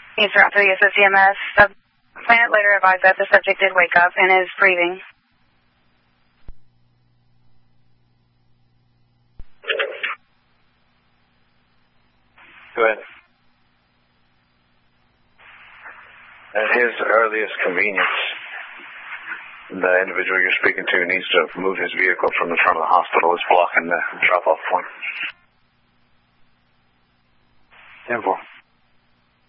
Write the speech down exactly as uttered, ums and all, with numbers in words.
Needs route to the S O C M S. The planet later advised that the subject did wake up and is breathing. Go ahead. At his earliest convenience, the individual you're speaking to needs to move his vehicle from the front of the hospital. It's blocking the drop-off point. ten four.